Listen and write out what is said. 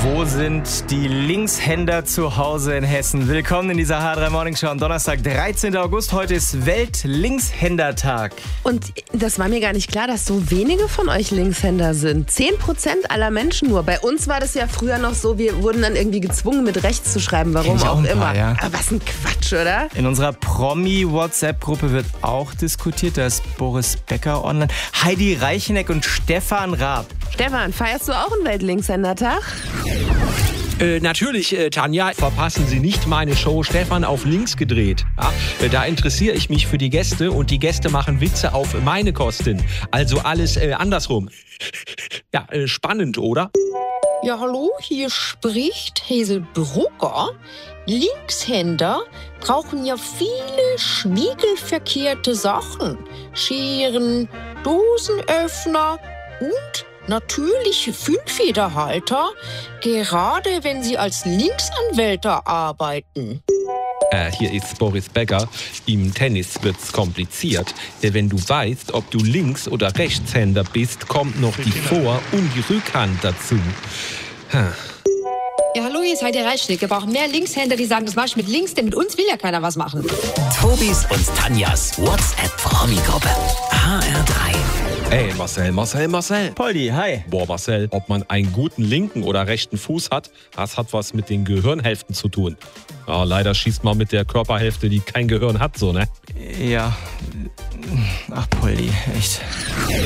Wo sind die Linkshänder zu Hause in Hessen? Willkommen in dieser H3 Morning Show am Donnerstag, 13. August. Heute ist Welt-Linkshänder-Tag. Und das war mir gar nicht klar, dass so wenige von euch Linkshänder sind. 10% aller Menschen nur. Bei uns war das ja früher noch so, wir wurden dann irgendwie gezwungen, mit rechts zu schreiben. Warum auch immer. Ja. Aber was ein Quatsch, oder? In unserer Promi-WhatsApp-Gruppe wird auch diskutiert. Da ist Boris Becker online, Heidi Reicheneck und Stefan Raab. Stefan, feierst du auch einen Welt-Linkshänder-Tag? Natürlich, Tanja. Verpassen Sie nicht meine Show Stefan auf links gedreht. Ja, da interessiere ich mich für die Gäste und die Gäste machen Witze auf meine Kosten. Also alles andersrum. Ja, spannend, oder? Ja, hallo, hier spricht Hazel Brugger. Linkshänder brauchen ja viele spiegelverkehrte Sachen. Scheren, Dosenöffner und natürlich Füllfederhalter, gerade wenn sie als Linksanwälte arbeiten. Hier ist Boris Becker. Im Tennis wird's kompliziert. Wenn du weißt, ob du Links- oder Rechtshänder bist, kommt noch die Vor- und die Rückhand dazu. Ja, hallo, hier ist Heidi Reicheneck. Wir brauchen mehr Linkshänder, die sagen, das mach ich mit links, denn mit uns will ja keiner was machen. Tobis und Tanjas WhatsApp-Promi-Gruppe. HR3. Ey, Marcel. Poldi, hi. Boah, Marcel, ob man einen guten linken oder rechten Fuß hat, das hat was mit den Gehirnhälften zu tun. Ja, leider schießt man mit der Körperhälfte, die kein Gehirn hat, so, ne? Ja. Ach, Poldi, echt.